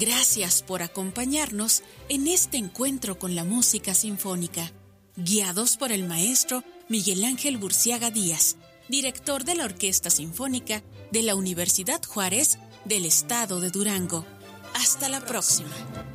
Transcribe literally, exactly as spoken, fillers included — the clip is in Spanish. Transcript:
Gracias por acompañarnos en este encuentro con la música sinfónica, guiados por el maestro Miguel Ángel Burciaga Díaz, director de la Orquesta Sinfónica de la Universidad Juárez del Estado de Durango. Hasta la próxima.